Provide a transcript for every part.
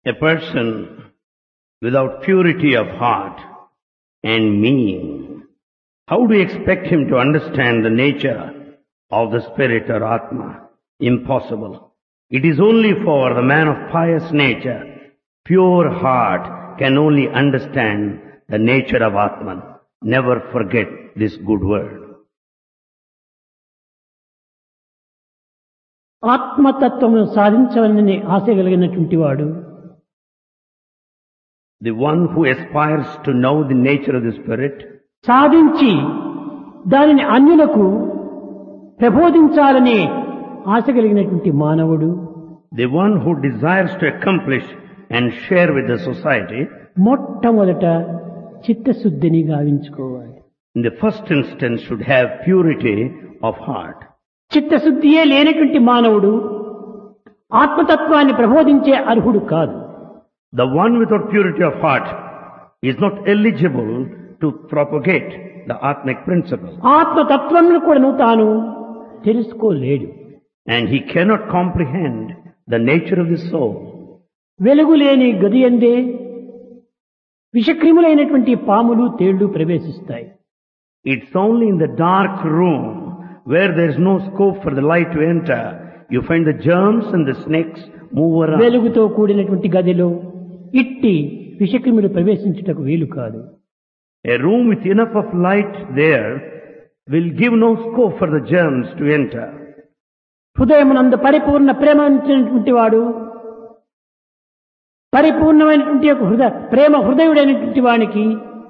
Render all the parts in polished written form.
A person without purity of heart and mean, how do you expect him to understand the nature of the spirit or Atma? Impossible. It is only for the man of pious nature, pure heart, can only understand the nature of Atman. Never forget this good word. ఆత్మతత్వమును సాధించాలని ఆశ కలిగినటువంటి వాడు The one who aspires to know the nature of the spirit, సాధించి దానిని అన్యులకు ప్రబోధించాలని ఆశ కలిగినటువంటి మానవుడు the one who desires to accomplish and share with the society, మొట్టమొదట చిత్తశుద్ధిని గావించుకోవాలి. in the first instance should have purity of heart. చిత్తశుద్ధియే లేనటువంటి మానవుడు ఆత్మతత్వాన్ని ప్రబోధించే అర్హుడు కాదు. The one without purity of heart is not eligible to propagate the Atmic principle. ఆత్మతత్వంను కూడాను తాను తెలుసుకోలేడు. And he cannot comprehend the nature of the soul. వెలుగు లేని గది యందే విషక్రిములైనటువంటి పాములు తేళ్లు ప్రవేశిస్తాయి. It's only in the dark room where there is no scope for the light to enter. You find the germs and the snakes move around. వెలుగుతో కూడినటువంటి గదిలో ఇట్టి విషక్రిములు ప్రవేశించుటకు వీలు కాదు. A room with enough of light there will give no scope for the germs to enter. హృదయమునందు పరిపూర్ణ ప్రేమ ఉంచినటువంటి వాడు పరిపూర్ణమైనటువంటి ప్రేమ హృదయుడైనటువంటి వానికి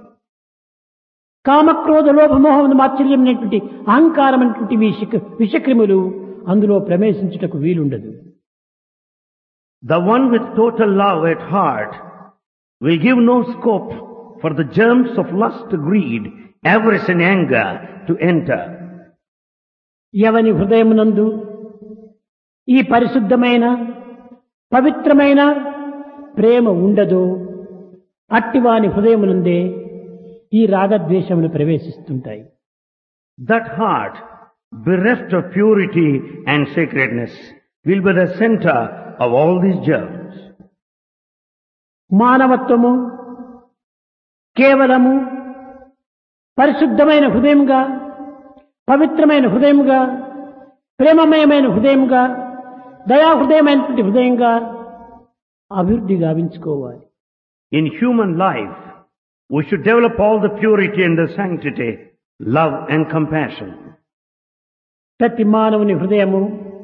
కామక్రోధ లోభమోహమును మాత్సర్యమైనటువంటి అహంకారమైనటువంటి విషక్రిములు అందులో ప్రవేశించుటకు వీలుండదు. The one with total love at heart will give no scope for the germs of lust, greed, avarice and anger to enter. ఎవని హృదయమునందు ఈ పరిశుద్ధమైన పవిత్రమైన ప్రేమ ఉండదో అట్టివాని హృదయమునందే ఈ రాగద్వేషములు ప్రవేశిస్తుంటాయి. That heart, bereft of purity and sacredness, will be the center of all these germs. మానవత్వము కేవలము పరిశుద్ధమైన హృదయముగా పవిత్రమైన హృదయముగా ప్రేమమయమైన హృదయముగా దయాహృదయమైనటువంటి హృదయంగా అభివృద్ధి గావించుకోవాలి. In human life, we should develop all the purity and the sanctity, love and compassion. ప్రతి మానవుని హృదయము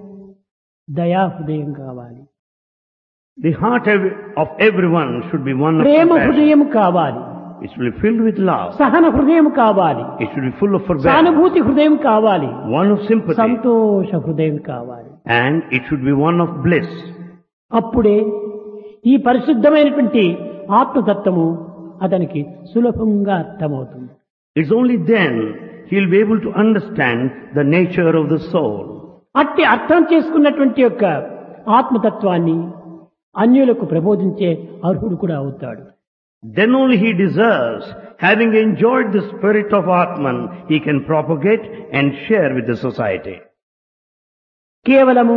దయాహృదయం కావాలి. The heart of everyone should be one of Prema compassion. హృదయం కావాలి. It should be filled with love. సహన హృదయం కావాలి. It should be full of forbearance. సానుభూతి హృదయం కావాలి. One of sympathy. సంతోష హృదయం కావాలి. And it should be one of bliss. అప్పుడే ఈ పరిశుద్ధమైనటువంటి ఆత్మతత్వము అతనికి సులభంగా అర్థమవుతుంది. It's only then he'll be able to understand the nature of the soul. అట్టి అర్థం చేసుకున్నటువంటి యొక్క ఆత్మతత్వాన్ని అన్యులకు ప్రబోధించే అర్హుడు కూడా అవుతాడు. Then only he deserves, having enjoyed the spirit of Atman, he can propagate and share with the society. కేవలము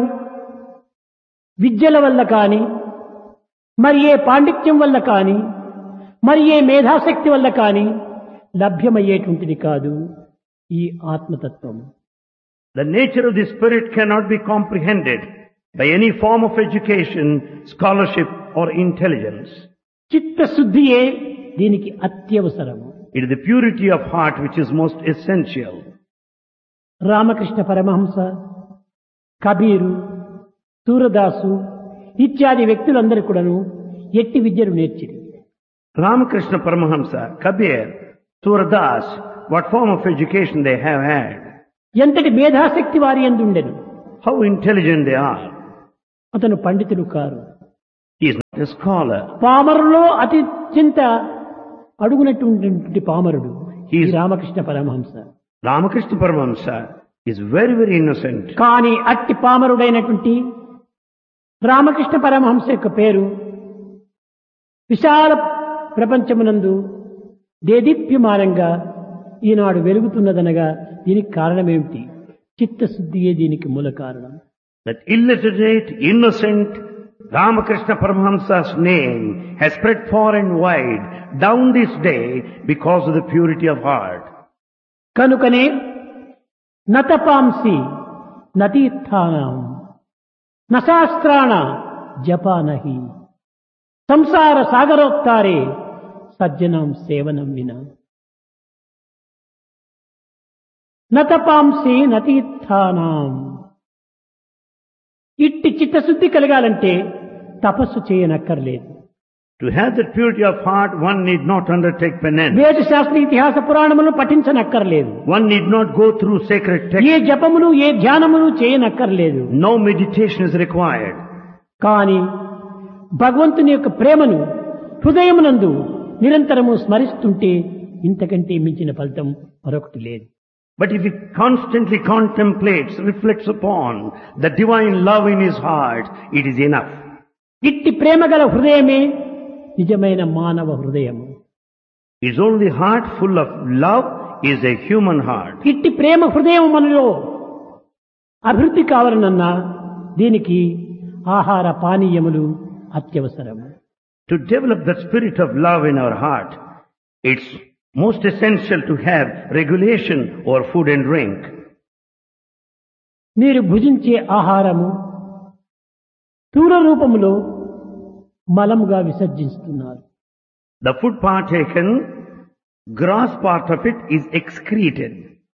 విద్యల వల్ల కాని మరి ఏ పాండిత్యం వల్ల కాని మరి ఏ మేధాశక్తి వల్ల కాని లభ్యమయ్యేటువంటిది కాదు ఈ ఆత్మతత్వం. The nature of the spirit cannot be comprehended by any form of education, scholarship or intelligence. చిత్తశుద్ధియే దీనికి అత్యవసరము. It is the purity of heart which is most essential. Ramakrishna Paramahamsa, Kabir, Surdas ఇత్యాది వ్యక్తులందరూ కూడాను ఎట్టి విద్యను నేర్చిరి. Ramakrishna Paramahamsa, Kabir, Suradas, what form of education they have had. ఎంతటి మేధాశక్తి వారి యందు ఉండెను. How intelligent they are. అతను పండితుడు car. He is not a scholar. పామరులో అత్యంత అడుగునటువంటి పామరుడు ఈ Ramakrishna Paramahamsa. Ramakrishna Paramahamsa is very, very innocent. కానీ అట్టి పామరుడైనటువంటి రామకృష్ణ పరమహంస యొక్క పేరు విశాల ప్రపంచమునందు దేదీప్యమానంగా ఈనాడు వెలుగుతున్నదనగా దీనికి కారణమేమిటి? చిత్తశుద్ధియే దీనికి మూల కారణం. That illiterate, innocent Ramakrishna Paramahamsa's name has spread far and wide down this day because of the purity of heart. కనుకనే నతపాంసి నతీర్థానం నశాస్త్రాణ జపానహి సంసార సాగరోత్తారే సజ్జనం సేవనం వినా నతపాంసి నతీర్థానం. ఇట్టి చిత్తశుద్ధి కలగాలంటే తపస్సు చేయనక్కర్లేదు. To have that purity of heart, one need not undertake penance. వేద శాస్త్ర ఇతిహాస పురాణములను పఠించనక్కర్లేదు. One need not go through sacred texts. A జపములు A ధ్యానములు చేయనక్కర్లేదు. No meditation is required. కానీ భగవంతుని యొక్క ప్రేమను హృదయమునందు నిరంతరము స్మరిస్తుంటే ఇంతకంటే మించిన ఫలితం మరొకటి లేదు. But if he constantly contemplates, reflects upon the divine love in his heart, it is enough. ఇట్టి ప్రేమ గల హృదయమే నిజమైన మానవ హృదయము. It's only heart full of love is a human heart. ఇట్టి ప్రేమ హృదయం మనలో అభివృద్ధి కావాలనన్నా దీనికి ఆహార పానీయములు అత్యవసరము. To develop the spirit of love in our heart, it's most essential to have regulation over food and drink. మీరు భుజించే ఆహారము స్థూల రూపములో మలముగా విసర్జిస్తున్నారు. The food partaken, gross part of it is excreted.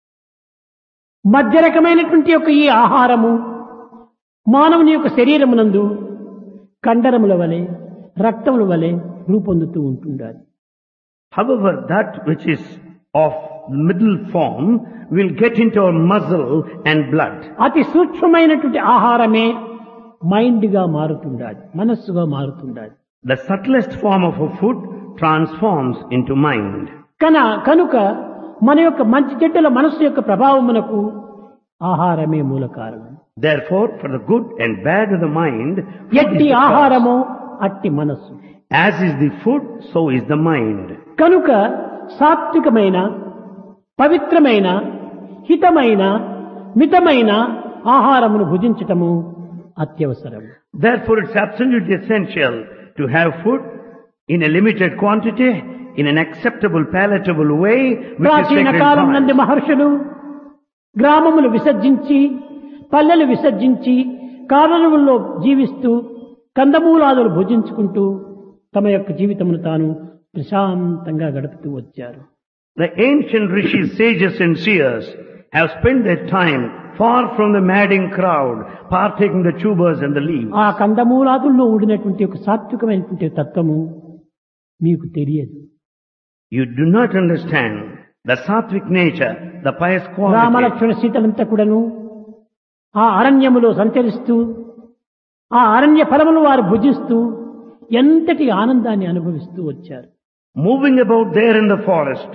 మధ్య రకమైనటువంటి యొక్క ఈ ఆహారము మానవుని యొక్క శరీరమునందు కండరముల వలె రక్తముల వలె రూపొందుతూ ఉంటుండాలి. However, that which is of middle form will get into our muscle and blood. అతి సూక్ష్మమైనటువంటి ఆహారమే మైండ్ గా మారుతుండాలి, మనస్సుగా మారుతుండాలి. The subtlest form of a food transforms into mind. కనుక మన యొక్క మంచి చెడ్డల మనస్సు యొక్క ప్రభావమునకు ఆహారమే మూల కారణం. Therefore, for the good and bad of the mind, ఎట్టి ఆహారమో అట్టి మనస్సు. as is the food, so is the mind. కనుక సాత్వికమైన పవిత్రమైన హితమైన మితమైన ఆహారమును భుజించటము అత్యవసరం. Therefore, it's absolutely essential to have food in a limited quantity, in an acceptable, palatable way, which is ప్రాచీన sacred కాలం నుండి heart. మహర్షులు గ్రామములు విసర్జించి పల్లెలు విసర్జించి కారణముల్లో జీవిస్తూ కందమూలాదులు భుజించుకుంటూ తమ యొక్క జీవితమును తాను ప్రశాంతంగా గడుపుతూ వచ్చారు. The ancient rishis, sages and seers have spent their time far from the madding crowd, partaking the tubers and the leaves. ఆ కందమూలాదుల్లో ఉండినటువంటి ఒక సాత్వికమైనటువంటి తత్వము మీకు తెలియదు. You do not understand the sattvic nature, the pious quality. Ramalakshmana సీతలంతా కూడాను ఆ అరణ్యములో సంచరిస్తూ ఆ అరణ్య ఫలములు వారు భుజిస్తూ ఎంతటి ఆనందాన్ని అనుభవిస్తూ వచ్చారు. Moving about there in the forest,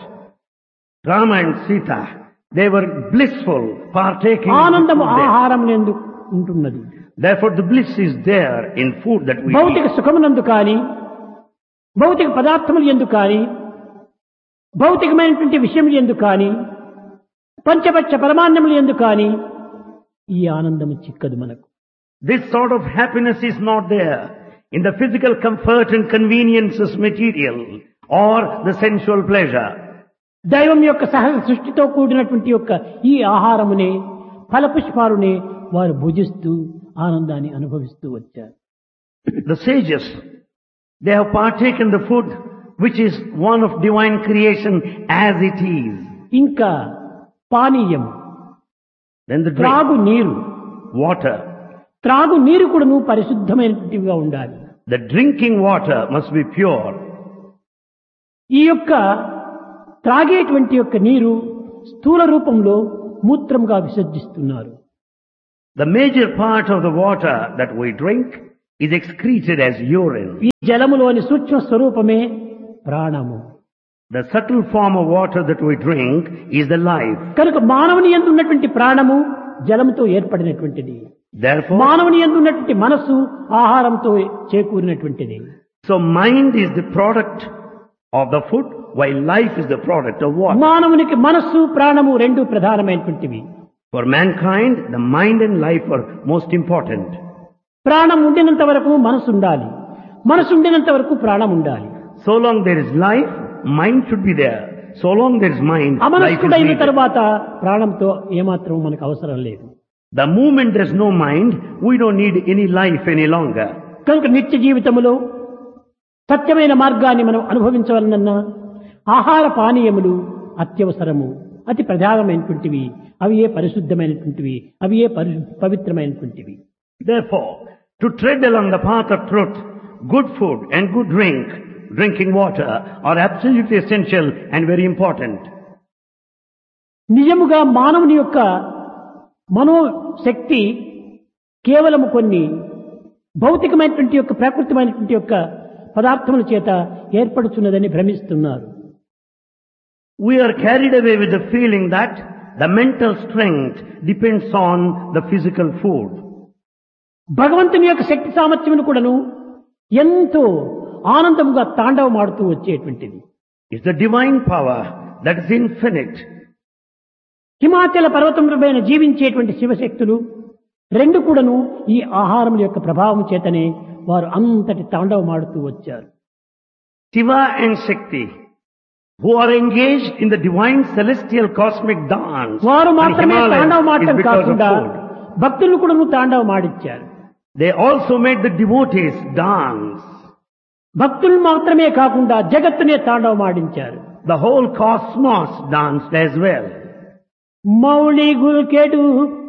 Rama and Sita, they were blissful, partaking of the ఆనందము food there. ఆహారం నందు ఉంటున్నది. Therefore, the bliss is there in food that we భౌతిక eat. సుఖమునందు కానీ భౌతిక పదార్థములు ఎందు కానీ భౌతికమైనటువంటి విషయములు ఎందు కానీ పంచపక్ష పరమాన్నములు ఎందు కానీ ఈ ఆనందము చిక్కదు మనకు. This sort of happiness is not there in the physical comfort and conveniences material or the sensual pleasure. దైవం యొక్క సహజ సృష్టితో కూడినటువంటి యొక్క ఈ ఆహారమునే ఫలపుష్పాలునే వారు భుజిస్తూ ఆనందాన్ని అనుభవిస్తూ వచ్చారు. The sages, they have partaken the food which is one of divine creation as it is. ఇంకా పానీయం Then the drink, త్రాగు నీరు water. త్రాగు నీరు కూడాను పరిశుద్ధమైనటువంటివిగా ఉండాలి. The drinking water must be pure. ఈ యొక్క త్రాగేటువంటి యొక్క నీరు స్థూల రూపంలో మూత్రంగా విసర్జిస్తున్నారు. The major part of the water that we drink is excreted as urine. ఈ జలములోని సూక్ష్మ స్వరూపమే ప్రాణము. The subtle form of water that we drink is the life. కనుక మానవుని యందు ఉన్నటువంటి ప్రాణము జలముతో ఏర్పడినటువంటిది. Therefore, మానవుని యందు ఉన్నటువంటి మనస్సు ఆహారంతో చేకూరినటువంటిది. so mind is the product of the food, while life is the product of water. మానవునికి మనస్సు ప్రాణము రెండు ప్రధానమైనటువంటివి. For mankind, the mind and life are most important. ప్రాణం ఉండినంత వరకు మనసు ఉండాలి, మనసు ఉండినంత వరకు ప్రాణం ఉండాలి. So long there is life, mind should be there. So long there is mind, life is అమనస్కుడైన needed. తర్వాత ప్రాణంతో ఏమాత్రం మనకు అవసరం లేదు. The moment there is no mind, we don't need any life any longer. కనుక నిత్య జీవితములో సత్యమైన మార్గాన్ని మనం అనుభవించవలనన్నా ఆహార పానీయములు అత్యవసరము, అతి ప్రధానమైనటువంటివి, అవి ఏ పరిశుద్ధమైనటువంటివి, అవి ఏ పవిత్రమైనటువంటివి. Therefore, to tread along the path of truth, good food and good drinking water are absolutely essential and very important. నిజముగా మానవుని యొక్క మనోశక్తి కేవలము కొన్ని భౌతికమైనటువంటి యొక్క ప్రాకృతికమైనటువంటి యొక్క పదార్థముల చేత ఏర్పడుతున్నదని భ్రమిస్తున్నారు. We are carried away with the feeling that the mental strength depends on the physical food. భగవంతుని యొక్క శక్తి సామర్థ్యమును కూడాను ఎంతో ఆనందముగా తాండవమాడుతూ వచ్చేటువంటిది. It's the divine power that is infinite. హిమాచల పర్వతములపైన జీవించేటువంటి శివశక్తులు రెండు కూడాను ఈ ఆహారముల యొక్క ప్రభావం చేతనే వారు అంతటి తాండవమాడుతూ వచ్చారు. Shiva and Shakti, who are engaged in the divine celestial cosmic dance, వారు on మాత్రమే Himalayas తాండవమాడటం is because of కాకుండా food. భక్తులు కూడాను తాండవమాడించారు. They also made the devotees dance. భక్తులు మాత్రమే కాకుండా జగత్తునే తాండవమాడించారు. The whole cosmos danced as well. Mouli గుల్కెడు